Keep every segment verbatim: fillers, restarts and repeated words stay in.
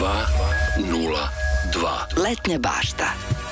dva nula dva. Letnja bašta.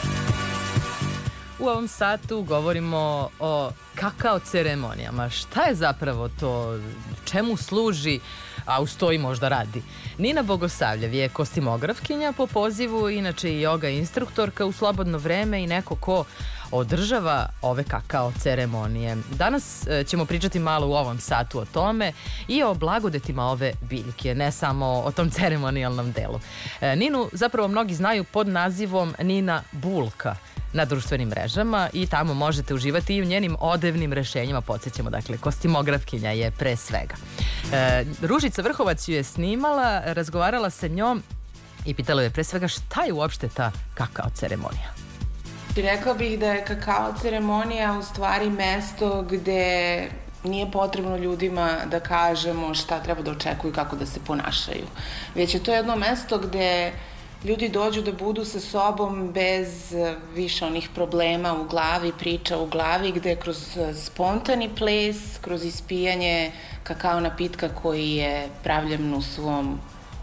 U ovom satu govorimo o kakao ceremonijama. Šta je zapravo to? Čemu služi? A uz to i možda radi. Nina Bogosavljev je kostimografkinja po pozivu, inače i joga instruktorka u slobodno vreme i neko ko održava ove kakao ceremonije. Danas ćemo pričati malo u ovom satu o tome i o blagodetima ove biljke, ne samo o tom ceremonijalnom delu. Ninu zapravo mnogi znaju pod nazivom Nina Bulka na društvenim mrežama i tamo možete uživati i u njenim odevnim rešenjima. Podsjećamo, dakle, kostimografkinja je pre svega. E, Ružica Vrhovac ju je snimala, razgovarala sa njom i pitala je pre svega šta je uopšte ta kakao ceremonija. Rekla bih da je kakao ceremonija u stvari mesto gde nije potrebno ljudima da kažemo šta treba da očekuju, kako da se ponašaju. Već je to jedno mesto gde ljudi dođu da budu sa sobom bez više onih problema u glavi, priča u glavi, gde kroz spontani ples, kroz ispijanje kakao napitka koji je pravljen u svom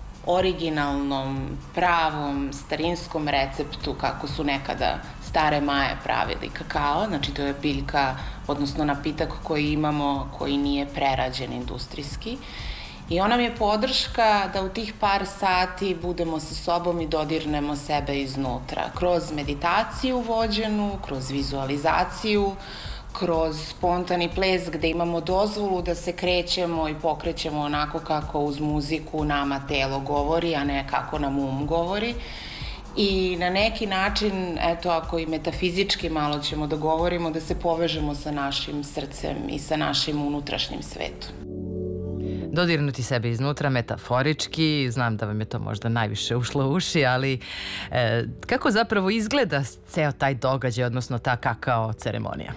originalnom, pravom, starinskom receptu kako su nekada stare Maje pravili kakao, znači to je biljka, odnosno napitak koji imamo, koji nije prerađen industrijski. I ona mi je podrška da u tih par sati budemo sa sobom i dodirnemo sebe iznutra. Kroz meditaciju vođenu, kroz vizualizaciju, kroz spontani ples gde imamo dozvolu da se krećemo i pokrećemo onako kako uz muziku nama telo govori, a ne kako nam um govori. I na neki način, eto, ako i metafizički malo ćemo da govorimo, da se povežemo sa našim srcem i sa našim unutrašnjim svetom. Dodirnuti sebe iznutra, metaforički, znam da vam je to možda najviše ušlo u uši, ali e, kako zapravo izgleda ceo taj događaj, odnosno ta kakao ceremonija?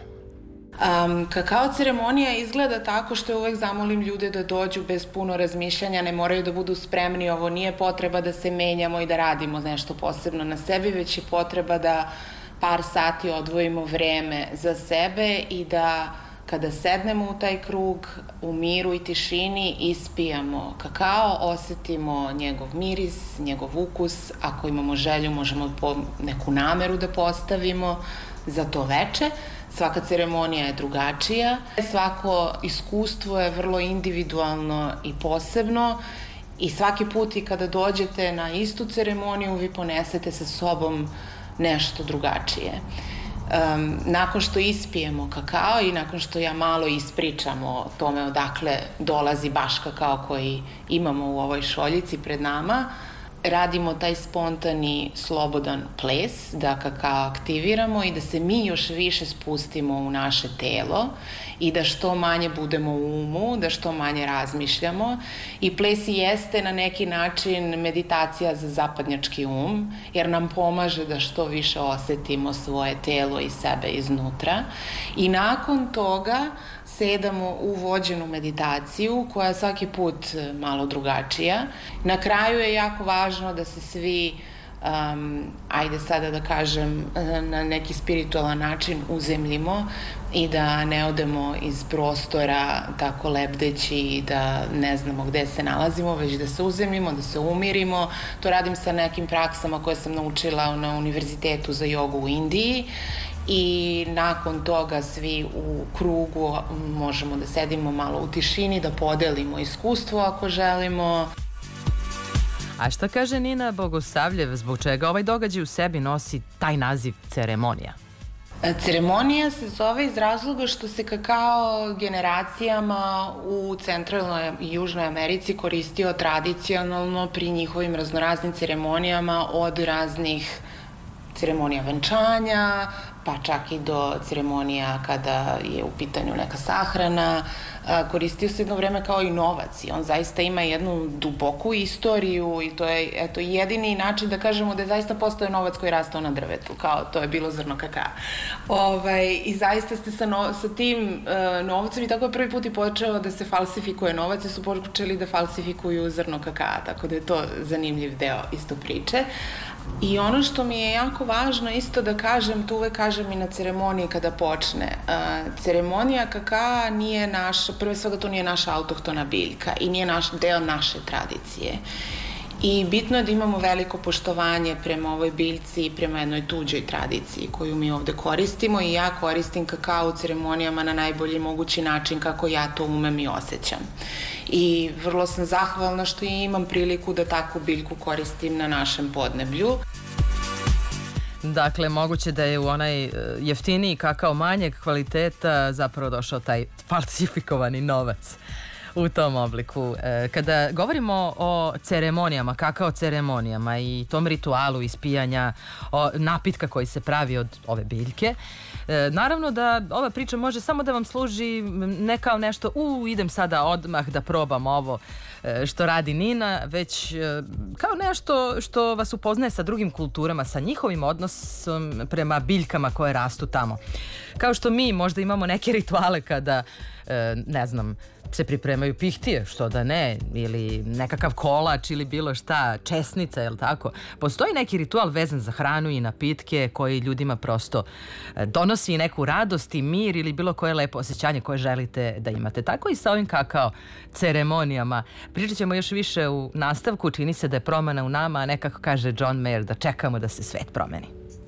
Um, kakao ceremonija izgleda tako što uvek zamolim ljude da dođu bez puno razmišljanja, ne moraju da budu spremni, ovo nije potreba da se menjamo i da radimo nešto posebno na sebi, već je potreba da par sati odvojimo vreme za sebe i da kada sednemo u taj krug, u miru i tišini, ispijamo kakao, osetimo njegov miris, njegov ukus. Ako imamo želju, možemo neku nameru da postavimo za to veče. Svaka ceremonija je drugačija. Svako iskustvo je vrlo individualno i posebno i svaki put i kada dođete na istu ceremoniju, vi ponesete sa sobom nešto drugačije. Um, nakon što ispijemo kakao i nakon što ja malo ispričam o tome odakle dolazi baš kakao koji imamo u ovoj šoljici pred nama, radimo taj spontani, slobodan ples, da kakao aktiviramo i da se mi još više spustimo u naše telo i da što manje budemo u umu, da što manje razmišljamo. I ples i jeste na neki način meditacija za zapadnjački um, jer nam pomaže da što više osetimo svoje telo i sebe iznutra. I nakon toga sedamo u vođenu meditaciju koja je svaki put malo drugačija. Na kraju je jako važno da se svi, um, ajde sada da kažem, na neki spiritualan način uzemljimo i da ne odemo iz prostora tako lebdeći i da ne znamo gde se nalazimo, već da se uzemljimo, da se umirimo. To radim sa nekim praksama koje sam naučila na Univerzitetu za jogu u Indiji. I nakon toga svi u krugu možemo da sedimo malo u tišini, da podelimo iskustvo ako želimo. A šta kaže Nina Bogosavljev, zbog čega ovaj događaj u sebi nosi taj naziv ceremonija? Ceremonija se zove iz razloga što se kakao generacijama u Centralnoj i Južnoj Americi koristio tradicionalno pri njihovim raznoraznim ceremonijama, od raznih ceremonija venčanja, pa čak i do ceremonija kada je u pitanju neka sahrana. Koristio se jedno vreme kao i novac i on zaista ima jednu duboku istoriju i to je eto, jedini način da kažemo da je zaista postao novac koji je rastao na drvetu, kao to je bilo zrno kakao. Ovaj, I zaista ste sa, no, sa tim uh, novcem i tako je prvi put i počeo da se falsifikuje novac i su počeli da falsifikuju zrno kakao, tako da je to zanimljiv deo isto priče. I ono što mi je jako važno isto da kažem, to uvek kažem i na ceremoniji kada počne, uh, ceremonija kakao nije naša, prve svega to nije naša autohtona biljka i nije naš, deo naše tradicije. I bitno je da imamo veliko poštovanje prema ovoj biljci i prema jednoj tuđoj tradiciji koju mi ovde koristimo i ja koristim kakao u ceremonijama na najbolji mogući način kako ja to umem i osjećam. I vrlo sam zahvalna što imam priliku da takvu biljku koristim na našem podneblju. Dakle, moguće da je u onaj jeftiniji kakao manjeg kvaliteta zapravo došao taj falsifikovani novac u tom obliku. Kada govorimo o ceremonijama, kakao ceremonijama i tom ritualu ispijanja napitka koji se pravi od ove biljke, naravno da ova priča može samo da vam služi ne kao nešto, u, idem sada odmah da probam ovo što radi Nina, već kao nešto što vas upoznaje sa drugim kulturama, sa njihovim odnosom prema biljkama koje rastu tamo. Kao što mi možda imamo neke rituale kada, ne znam, se pripremaju pihtije, što da ne, ili nekakav kolač ili bilo šta, česnica, jel tako? Postoji neki ritual vezan za hranu i napitke koji ljudima prosto donosi neku radost i mir ili bilo koje lepo osjećanje koje želite da imate. Tako i sa ovim kakao ceremonijama. Pričat ćemo još više u nastavku, čini se da je promena u nama, a nekako kaže John Mayer da čekamo da se svet promeni.